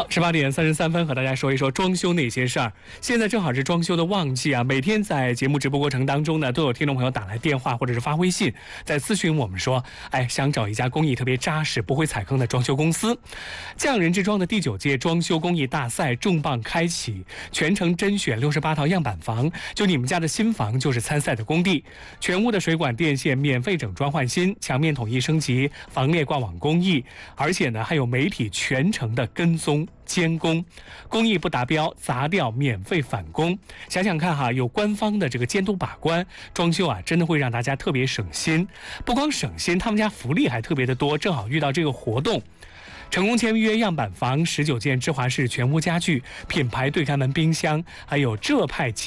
18点33分，和大家说一说装修那些事儿。现在正好是装修的旺季啊，每天在节目直播过程当中呢，都有听众朋友打来电话或者是发微信，在咨询我们说，想找一家工艺特别扎实、不会踩坑的装修公司。匠人之装的第9届装修工艺大赛重磅开启，全程甄选68套样板房，就你们家的新房就是参赛的工地。全屋的水管电线免费整装换新，墙面统一升级，防裂挂网工艺，而且呢还有媒体全程的跟踪监工，工艺不达标砸掉免费返工。想想看哈，有官方的这个监督把关，装修啊真的会让大家特别省心。不光省心，他们家福利还特别的多，正好遇到这个活动。成功签约样板房19件芝华士全屋家具，品牌对开门冰箱，还有浙派